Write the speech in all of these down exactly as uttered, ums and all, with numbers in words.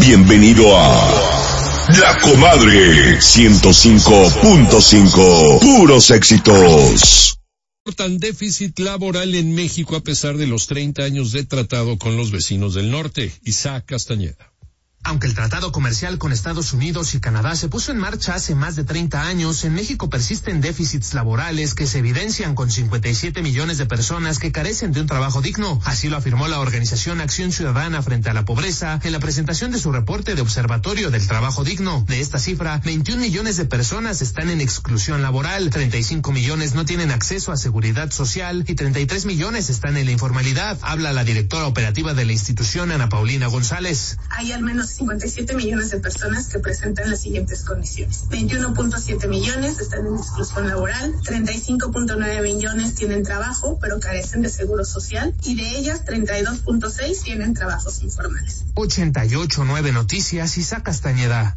Bienvenido a La Comadre ciento cinco punto cinco. Puros éxitos. Tan déficit laboral en México a pesar de los treinta años de tratado con los vecinos del norte. Isaac Castañeda. Aunque el tratado comercial con Estados Unidos y Canadá se puso en marcha hace más de treinta años, en México persisten déficits laborales que se evidencian con cincuenta y siete millones de personas que carecen de un trabajo digno. Así lo afirmó la organización Acción Ciudadana frente a la Pobreza en la presentación de su reporte de Observatorio del Trabajo Digno. De esta cifra, veintiún millones de personas están en exclusión laboral, treinta y cinco millones no tienen acceso a seguridad social y treinta y tres millones están en la informalidad. Habla la directora operativa de la institución, Ana Paulina González. Hay al menos cincuenta y siete millones de personas que presentan las siguientes condiciones. veintiuno punto siete millones están en exclusión laboral, treinta y cinco punto nueve millones tienen trabajo pero carecen de seguro social y de ellas treinta y dos punto seis tienen trabajos informales. ochenta y ocho punto nueve Noticias, Isaac Castañeda.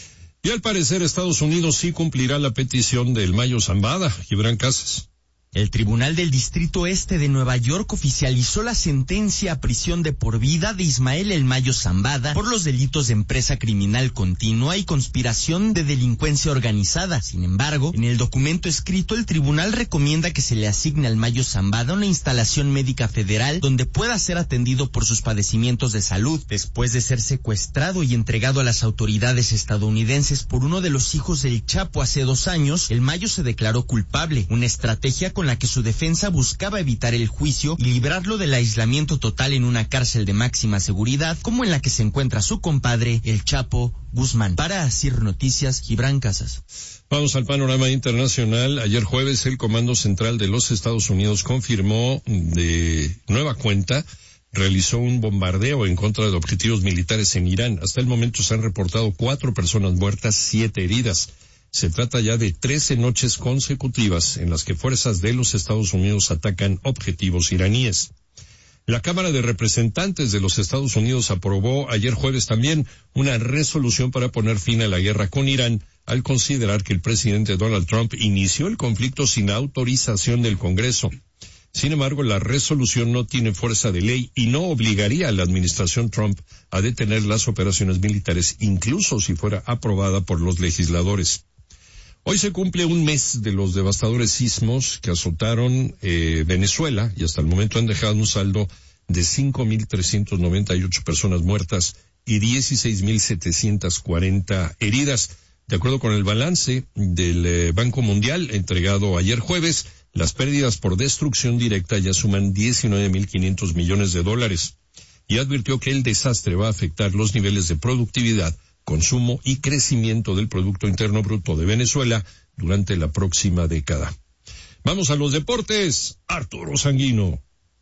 Y al parecer Estados Unidos sí cumplirá la petición del Mayo Zambada. Gibran Casas. El Tribunal del Distrito Este de Nueva York oficializó la sentencia a prisión de por vida de Ismael El Mayo Zambada por los delitos de empresa criminal continua y conspiración de delincuencia organizada. Sin embargo, en el documento escrito, el tribunal recomienda que se le asigne al Mayo Zambada una instalación médica federal donde pueda ser atendido por sus padecimientos de salud. Después de ser secuestrado y entregado a las autoridades estadounidenses por uno de los hijos del Chapo hace dos años, El Mayo se declaró culpable, una estrategia con con la que su defensa buscaba evitar el juicio y librarlo del aislamiento total en una cárcel de máxima seguridad, como en la que se encuentra su compadre, el Chapo Guzmán. Para Asir Noticias, Gibran Casas. Vamos al panorama internacional. Ayer jueves, el Comando Central de los Estados Unidos confirmó de nueva cuenta realizó un bombardeo en contra de objetivos militares en Irán. Hasta el momento se han reportado cuatro personas muertas, siete heridas. Se trata ya de trece noches consecutivas en las que fuerzas de los Estados Unidos atacan objetivos iraníes. La Cámara de Representantes de los Estados Unidos aprobó ayer jueves también una resolución para poner fin a la guerra con Irán, al considerar que el presidente Donald Trump inició el conflicto sin autorización del Congreso. Sin embargo, la resolución no tiene fuerza de ley y no obligaría a la administración Trump a detener las operaciones militares, incluso si fuera aprobada por los legisladores. Hoy se cumple un mes de los devastadores sismos que azotaron eh, Venezuela y hasta el momento han dejado un saldo de cinco mil trescientas noventa y ocho personas muertas y dieciséis mil setecientas cuarenta heridas. De acuerdo con el balance del eh, Banco Mundial entregado ayer jueves, las pérdidas por destrucción directa ya suman diecinueve mil quinientos millones de dólares y advirtió que el desastre va a afectar los niveles de productividad, consumo y crecimiento del Producto Interno Bruto de Venezuela durante la próxima década. Vamos a los deportes. Arturo Sanguino.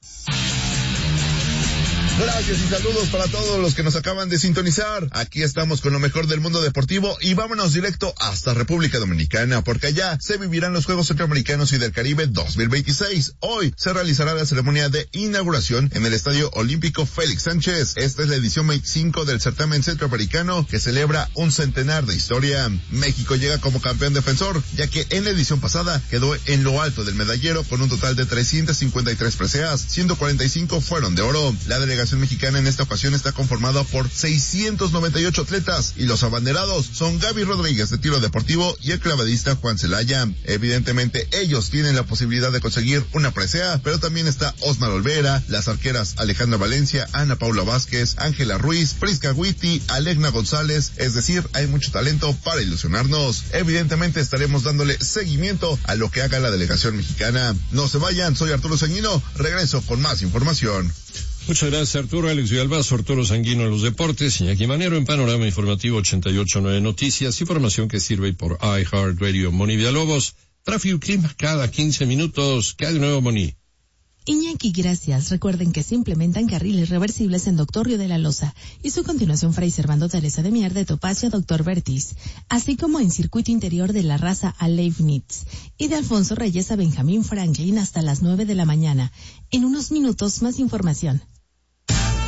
Gracias y saludos para todos los que nos acaban de sintonizar. Aquí estamos con lo mejor del mundo deportivo y vámonos directo hasta República Dominicana, porque allá se vivirán los Juegos Centroamericanos y del Caribe dos mil veintiséis. Hoy se realizará la ceremonia de inauguración en el Estadio Olímpico Félix Sánchez. Esta es la edición veinticinco del certamen centroamericano que celebra un centenar de historia. México llega como campeón defensor, ya que en la edición pasada quedó en lo alto del medallero con un total de trescientas cincuenta y tres preseas, ciento cuarenta y cinco fueron de oro. La delegación mexicana en esta ocasión está conformada por seiscientos noventa y ocho atletas y los abanderados son Gaby Rodríguez de tiro deportivo y el clavadista Juan Celaya. Evidentemente ellos tienen la posibilidad de conseguir una presea, pero también está Osmar Olvera, las arqueras Alejandra Valencia, Ana Paula Vázquez, Ángela Ruiz, Prisca Huiti, Alegna González, es decir, hay mucho talento para ilusionarnos. Evidentemente estaremos dándole seguimiento a lo que haga la delegación mexicana. No se vayan, soy Arturo Sanguino, regreso con más información. Muchas gracias, Arturo. Alex Villalbazo, Arturo Sanguino en los deportes, Iñaki Manero en Panorama Informativo ochenta y ocho punto nueve Noticias, información que sirve por iHeartRadio. Moni Villalobos, tráfico y clima cada quince minutos. ¿Qué hay de nuevo, Moni? Iñaki, gracias. Recuerden que se implementan carriles reversibles en Doctor Río de la Loza y su continuación Fray Servando Teresa de Mier de Topacio a Doctor Vertiz, así como en circuito interior de La Raza a Leibniz y de Alfonso Reyes a Benjamín Franklin hasta las nueve de la mañana. En unos minutos más información.